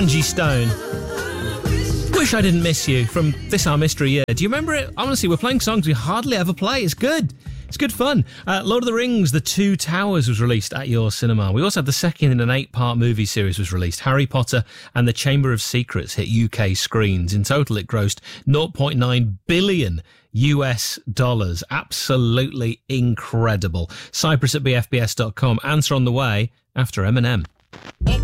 Angie Stone. Wish I Didn't Miss You from This Our Mystery Year. Do you remember it? Honestly, we're playing songs we hardly ever play. It's good. It's good fun. Lord of the Rings, The Two Towers was released at your cinema. We also had the second in an 8-part movie series was released. Harry Potter and the Chamber of Secrets hit UK screens. In total, it grossed 0.9 billion US dollars. Absolutely incredible. Cyprus at bfbs.com. Answer on the way after Eminem.